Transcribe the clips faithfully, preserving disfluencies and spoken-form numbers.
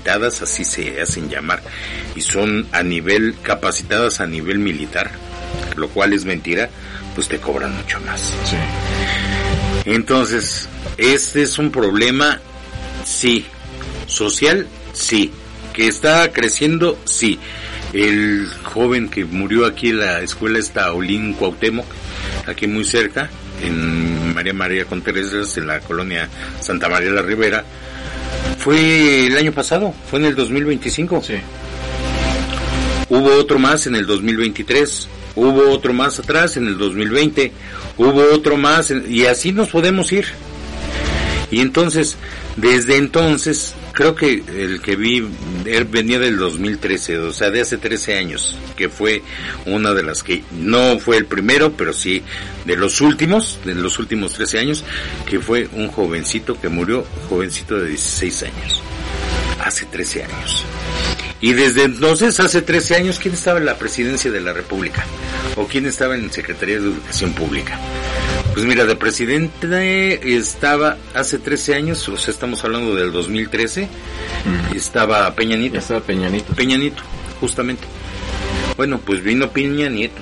capacitadas, así se hacen llamar, y son a nivel, capacitadas a nivel militar, lo cual es mentira, pues te cobran mucho más. Sí. Entonces, este es un problema, sí. Social, sí. Que está creciendo, sí. El joven que murió aquí en la escuela está Olín Cuauhtémoc, aquí muy cerca, en María María Contreras, en la colonia Santa María la Ribera, fue el año pasado, fue en el dos mil veinticinco. Sí. Hubo otro más en el dos mil veintitrés, hubo otro más atrás en el dos mil veinte, hubo otro más, en, y así nos podemos ir. Y entonces, desde entonces, creo que el que vi, él venía del dos mil trece, o sea, de hace trece años, que fue una de las que, no fue el primero, pero sí de los últimos, de los últimos trece años, que fue un jovencito que murió, jovencito de dieciséis años, hace trece años. Y desde entonces, hace trece años, ¿quién estaba en la presidencia de la República? ¿O quién estaba en Secretaría de Educación Pública? Pues mira, de presidente estaba hace trece años, o sea, estamos hablando del dos mil trece, uh-huh. Estaba Peña Nieto. Estaba Peña Nieto. Peña Nieto, justamente. Bueno, pues vino Peña Nieto,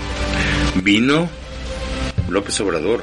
vino López Obrador,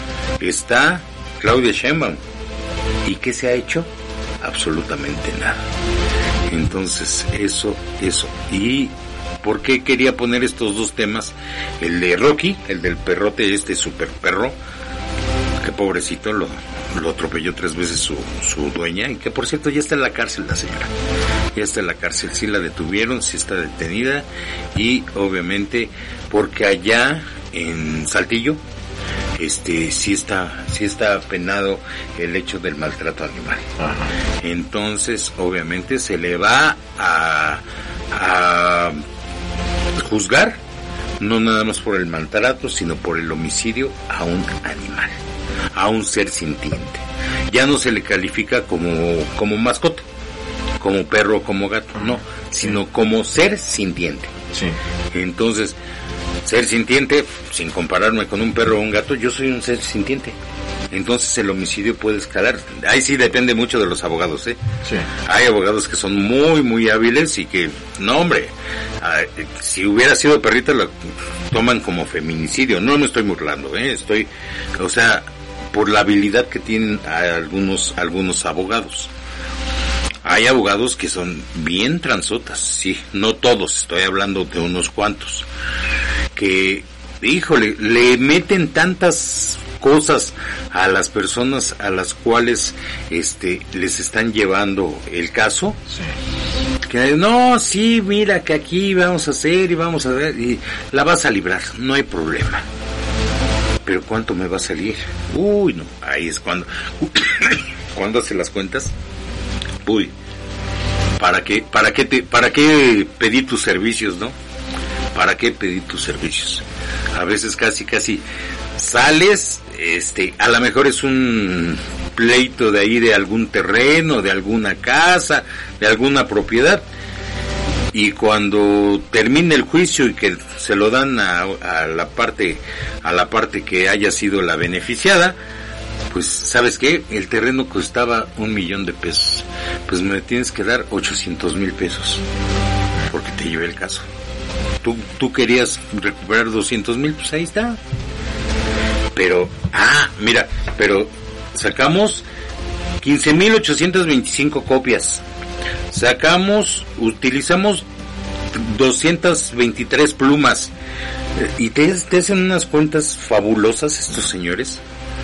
está Claudia Sheinbaum. ¿Y qué se ha hecho? Absolutamente nada. Entonces, eso, eso. Y ¿por qué quería poner estos dos temas? El de Rocky, el del perrote, este super perro, que pobrecito, lo, lo atropelló tres veces su, su dueña, y que por cierto ya está en la cárcel la señora. Ya está en la cárcel, sí la detuvieron, sí está detenida, y obviamente porque allá en Saltillo, este sí está sí está penado el hecho del maltrato animal. Ajá. Entonces obviamente se le va a, a juzgar no nada más por el maltrato, sino por el homicidio a un animal, a un ser sintiente. Ya no se le califica como como mascota, como perro o como gato, no, sino como ser sintiente. Sí. Entonces, ser sintiente, sin compararme con un perro o un gato, yo soy un ser sintiente. Entonces el homicidio puede escalar. Ahí sí depende mucho de los abogados, ¿eh? Sí. Hay abogados que son muy, muy hábiles y que, no hombre, si hubiera sido perrita lo toman como feminicidio. No me estoy burlando, ¿eh? Estoy, o sea, por la habilidad que tienen algunos, algunos abogados. Hay abogados que son bien transotas, sí, no todos, estoy hablando de unos cuantos, que, híjole, le meten tantas cosas a las personas a las cuales este les están llevando el caso, sí. Que no, sí, mira que aquí vamos a hacer y vamos a ver, y la vas a librar, no hay problema. Pero ¿cuánto me va a salir? Uy, no, ahí es cuando, cuando hace las cuentas, uy, ¿para qué, para qué te, para qué pedir tus servicios, no? ¿Para qué pedir tus servicios? A veces casi, casi sales, este, a lo mejor es un pleito de ahí de algún terreno, de alguna casa, de alguna propiedad, y cuando termine el juicio y que se lo dan a, a la parte, a la parte que haya sido la beneficiada, pues, ¿sabes qué? El terreno costaba un millón de pesos, pues me tienes que dar ochocientos mil pesos, porque te llevé el caso. Tú, tú querías recuperar doscientos mil, pues ahí está. Pero, ah, mira, pero sacamos quince mil ochocientas veinticinco copias. Sacamos, utilizamos doscientas veintitrés plumas. Y te, te hacen unas cuentas fabulosas estos señores,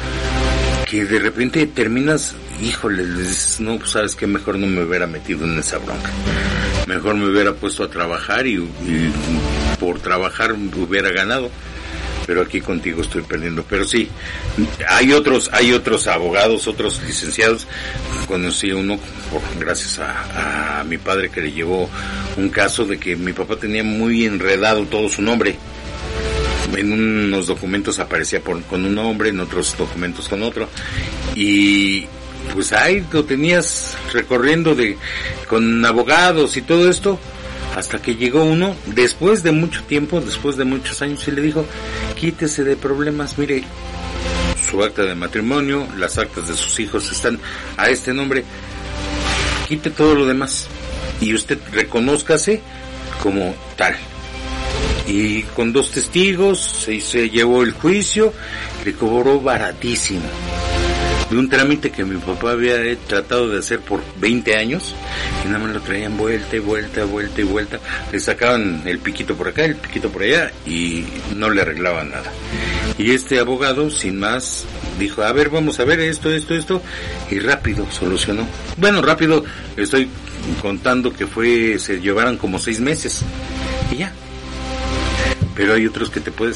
que de repente terminas, híjole, les dices, no, pues sabes que mejor no me hubiera metido en esa bronca. Mejor me hubiera puesto a trabajar y, y por trabajar hubiera ganado. Pero aquí contigo estoy perdiendo. Pero sí, hay otros, hay otros abogados, otros licenciados. Conocí uno, por, gracias a, a mi padre, que le llevó un caso de que mi papá tenía muy enredado todo su nombre. En unos documentos aparecía por, con un nombre, en otros documentos con otro. Y pues ahí lo tenías recorriendo de con abogados y todo esto, hasta que llegó uno, después de mucho tiempo, después de muchos años, y le dijo, quítese de problemas, mire, su acta de matrimonio, las actas de sus hijos están a este nombre, quite todo lo demás y usted reconózcase como tal. Y con dos testigos se, se llevó el juicio, le cobró baratísimo. De un trámite que mi papá había tratado de hacer por veinte años y nada más lo traían vuelta y vuelta, vuelta y vuelta. Le sacaban el piquito por acá, el piquito por allá y no le arreglaban nada. Y este abogado, sin más, dijo, a ver, vamos a ver esto, esto, esto, y rápido solucionó. Bueno, rápido, estoy contando que fue, se llevaron como seis meses y ya. Pero hay otros que te puedes...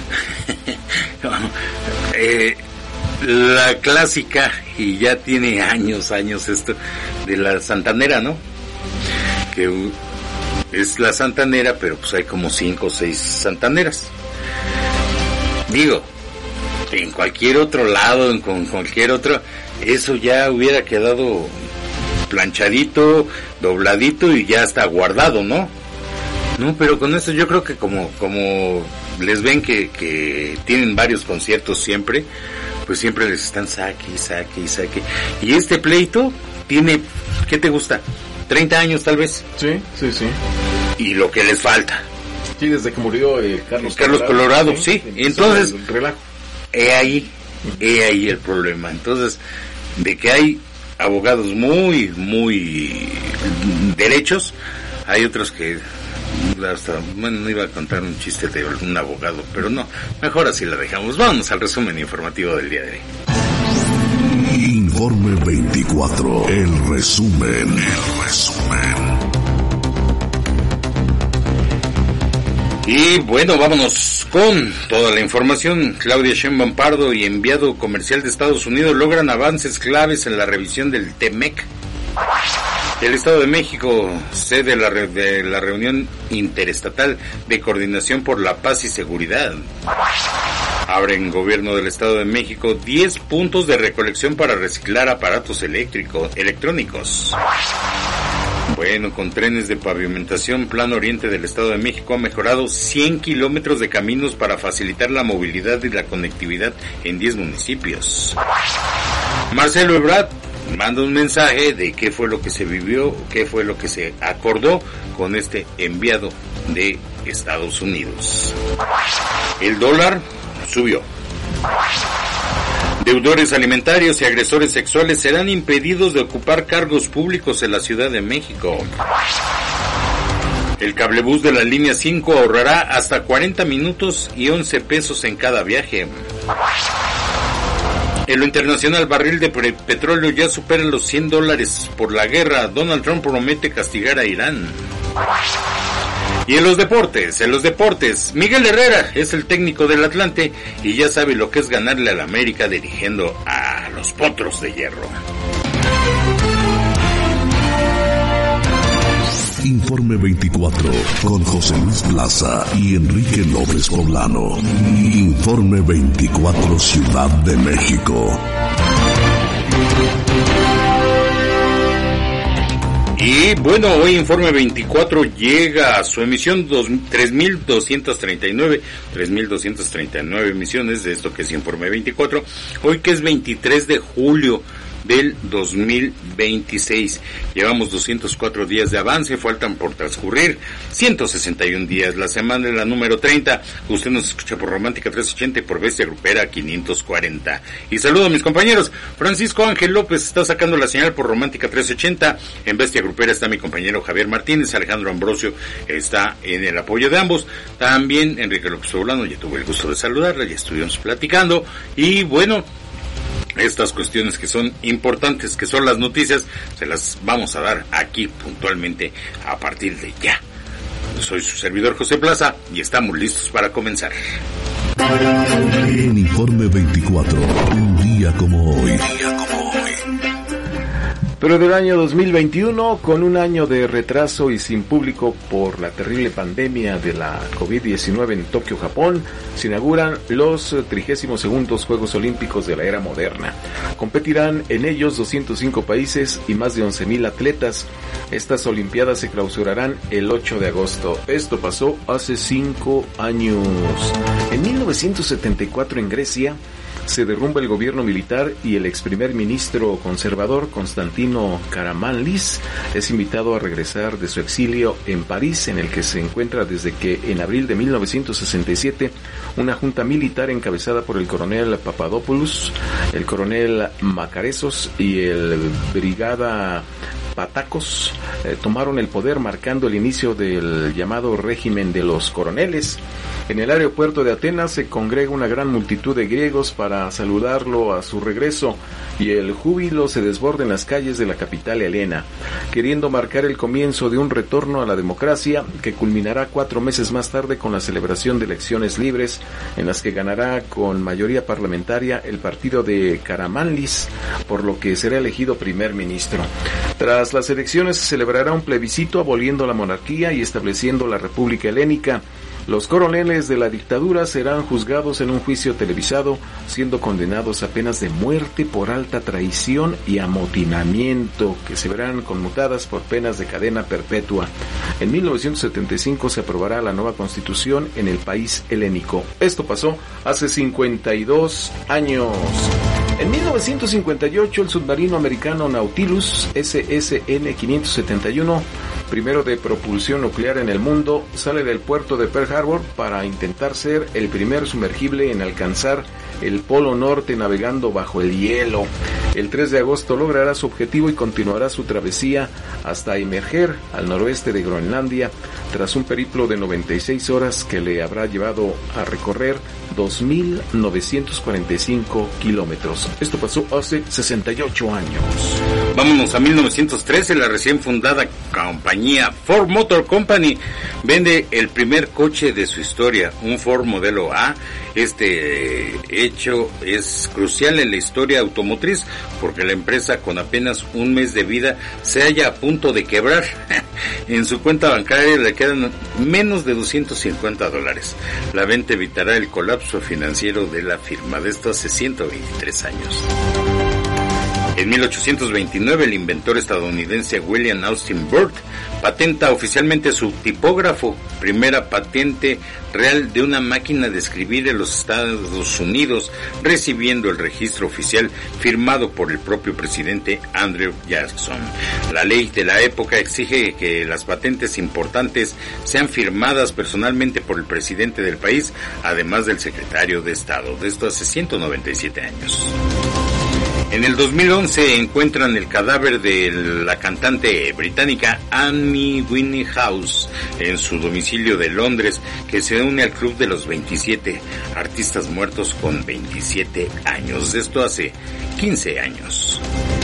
eh, la clásica, y ya tiene años, años esto, de la santanera, ¿no? Que es la santanera, pero pues hay como cinco o seis santaneras. Digo, en cualquier otro lado, en con cualquier otro, eso ya hubiera quedado planchadito, dobladito y ya está guardado, ¿no? No, pero con eso yo creo que como como les ven que, que tienen varios conciertos siempre, pues siempre les están saque y saque y saque. Y este pleito tiene, ¿qué te gusta? ¿treinta años tal vez? Sí, sí, sí. Y lo que les falta. Sí, desde que murió eh, Carlos, Carlos Colorado, Colorado sí. sí. Entonces, relajo. he ahí, he ahí el problema. Entonces, de que hay abogados muy, muy derechos, hay otros que hasta, bueno, no iba a contar un chiste de un abogado, pero no, mejor así la dejamos. Vamos al resumen informativo del día de hoy. Informe veinticuatro, el resumen, el resumen. Y bueno, vámonos con toda la información. Claudia Sheinbaum Pardo y enviado comercial de Estados Unidos logran avances claves en la revisión del T M E C. El Estado de México, sede de la, re, de la reunión interestatal de coordinación por la paz y seguridad. Abre en gobierno del Estado de México diez puntos de recolección para reciclar aparatos eléctricos, electrónicos. Bueno, con trenes de pavimentación, Plan Oriente del Estado de México ha mejorado cien kilómetros de caminos para facilitar la movilidad y la conectividad en diez municipios. Marcelo Ebrard manda un mensaje de qué fue lo que se vivió, qué fue lo que se acordó con este enviado de Estados Unidos. El dólar subió. Deudores alimentarios y agresores sexuales serán impedidos de ocupar cargos públicos en la Ciudad de México. El cablebús de la línea cinco ahorrará hasta cuarenta minutos y once pesos en cada viaje. En lo internacional, barril de petróleo ya supera los cien dólares por la guerra. Donald Trump promete castigar a Irán. Y en los deportes, en los deportes, Miguel Herrera es el técnico del Atlante y ya sabe lo que es ganarle al América dirigiendo a los Potros de Hierro. Informe veinticuatro con José Luis Plaza y Enrique López Poblano. Informe veinticuatro, Ciudad de México. Y bueno, hoy Informe veinticuatro llega a su emisión tres mil doscientos treinta y nueve, tres mil doscientos treinta y nueve emisiones de esto que es Informe veinticuatro, hoy que es veintitrés de julio del dos mil veintiséis. Llevamos doscientos cuatro días de avance, faltan por transcurrir ciento sesenta y uno días. La semana es la número treinta. Usted nos escucha por Romántica trescientos ochenta y por Bestia Grupera quinientos cuarenta. Y saludo a mis compañeros. Francisco Ángel López está sacando la señal por Romántica trescientos ochenta. En Bestia Grupera está mi compañero Javier Martínez. Alejandro Ambrosio está en el apoyo de ambos. También Enrique López Poblano, ya tuve el gusto de saludarla, ya estuvimos platicando. Y bueno, estas cuestiones que son importantes, que son las noticias, se las vamos a dar aquí puntualmente a partir de ya. Soy su servidor José Plaza y estamos listos para comenzar. En Informe veinticuatro, un día como hoy. Un día como hoy. Pero del año dos mil veintiuno, con un año de retraso y sin público por la terrible pandemia de la covid diecinueve en Tokio, Japón, se inauguran los trigésimos segundos Juegos Olímpicos de la era moderna. Competirán en ellos doscientos cinco países y más de once mil atletas. Estas Olimpiadas se clausurarán el ocho de agosto. Esto pasó hace cinco años. En mil novecientos setenta y cuatro en Grecia, se derrumba el gobierno militar y el ex primer ministro conservador Constantino Karamanlis es invitado a regresar de su exilio en París, en el que se encuentra desde que en abril de mil novecientos sesenta y siete una junta militar encabezada por el coronel Papadopoulos, el coronel Macaresos y el brigada Patacos eh, tomaron el poder, marcando el inicio del llamado régimen de los coroneles. En el aeropuerto de Atenas se congrega una gran multitud de griegos para saludarlo a su regreso, y el júbilo se desborda en las calles de la capital helena, queriendo marcar el comienzo de un retorno a la democracia que culminará cuatro meses más tarde con la celebración de elecciones libres, en las que ganará con mayoría parlamentaria el partido de Karamanlis, por lo que será elegido primer ministro. Tras las elecciones se celebrará un plebiscito aboliendo la monarquía y estableciendo la República Helénica. Los coroneles de la dictadura serán juzgados en un juicio televisado, siendo condenados a penas de muerte por alta traición y amotinamiento, que se verán conmutadas por penas de cadena perpetua. En mil novecientos setenta y cinco se aprobará la nueva constitución en el país helénico. Esto pasó hace cincuenta y dos años. En mil novecientos cincuenta y ocho, el submarino americano Nautilus S S N quinientos setenta y uno, primero de propulsión nuclear en el mundo, sale del puerto de Pearl Harbor para intentar ser el primer sumergible en alcanzar el Polo Norte navegando bajo el hielo. El tres de agosto logrará su objetivo y continuará su travesía hasta emerger al noroeste de Groenlandia, tras un periplo de noventa y seis horas que le habrá llevado a recorrer dos mil novecientos cuarenta y cinco kilómetros. Esto pasó hace sesenta y ocho años. Vámonos a mil novecientos trece, la recién fundada compañía Ford Motor Company vende el primer coche de su historia, un Ford modelo A. Este hecho es crucial en la historia automotriz porque la empresa, con apenas un mes de vida, se halla a punto de quebrar. En su cuenta bancaria le quedan menos de doscientos cincuenta dólares. La venta evitará el colapso financiero de la firma. De esto hace ciento veintitrés años. En mil ochocientos veintinueve, el inventor estadounidense William Austin Burt patenta oficialmente su tipógrafo, primera patente real de una máquina de escribir en los Estados Unidos, recibiendo el registro oficial firmado por el propio presidente Andrew Jackson. La ley de la época exige que las patentes importantes sean firmadas personalmente por el presidente del país, además del secretario de Estado. De esto hace ciento noventa y siete años. En el dos mil once encuentran el cadáver de la cantante británica Amy Winehouse en su domicilio de Londres, que se une al club de los veintisiete artistas muertos con veintisiete años. De esto hace quince años.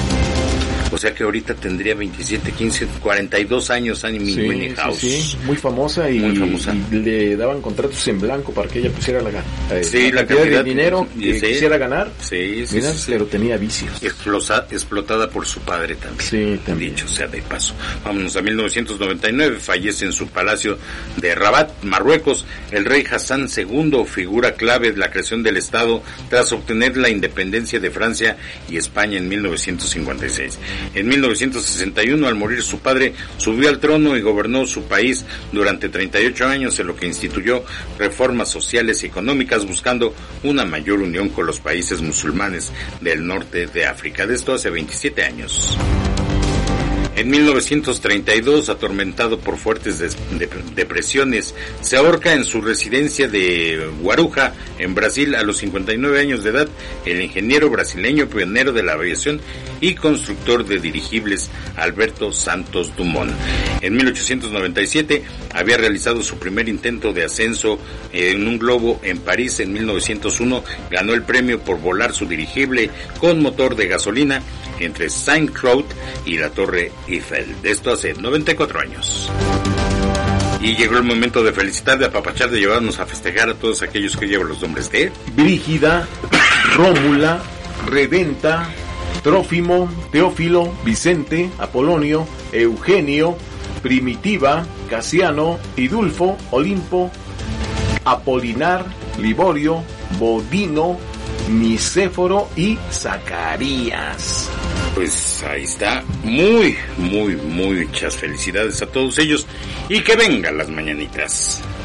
O sea que ahorita tendría veintisiete, quince, cuarenta y dos años Amy sí, Winehouse. Sí, sí, muy famosa y, muy famosa. Y le daban contratos en blanco para que ella pusiera la, eh, sí, la, la cantidad cantidad de dinero que sí. quisiera ganar. Sí, sí, Mira, sí, sí. Pero tenía vicios. Explosa, explotada por su padre también. Sí, también. Dicho sea de paso. Vámonos a mil novecientos noventa y nueve. Fallece en su palacio de Rabat, Marruecos, el rey Hassan segundo, figura clave de la creación del Estado tras obtener la independencia de Francia y España en mil novecientos cincuenta y seis. En mil novecientos sesenta y uno, al morir su padre, subió al trono y gobernó su país durante treinta y ocho años, en lo que instituyó reformas sociales y económicas buscando una mayor unión con los países musulmanes del norte de África. De esto hace veintisiete años. En mil novecientos treinta y dos, atormentado por fuertes des- de- depresiones, se ahorca en su residencia de Guarujá, en Brasil, a los cincuenta y nueve años de edad, el ingeniero brasileño pionero de la aviación y constructor de dirigibles Alberto Santos Dumont. En mil ochocientos noventa y siete había realizado su primer intento de ascenso en un globo en París. En mil novecientos uno ganó el premio por volar su dirigible con motor de gasolina entre Saint-Cloud y la Torre Eiffel. De esto hace noventa y cuatro años. Y llegó el momento de felicitar, de apapachar, de llevarnos a festejar a todos aquellos que llevan los nombres de Brígida, Rómula, Redenta, Trófimo, Teófilo, Vicente, Apolonio, Eugenio, Primitiva, Casiano, Idulfo, Olimpo, Apolinar, Liborio, Bodino, Nicéforo y Zacarías. Pues ahí está, muy, muy, muchas felicidades a todos ellos y que vengan las mañanitas.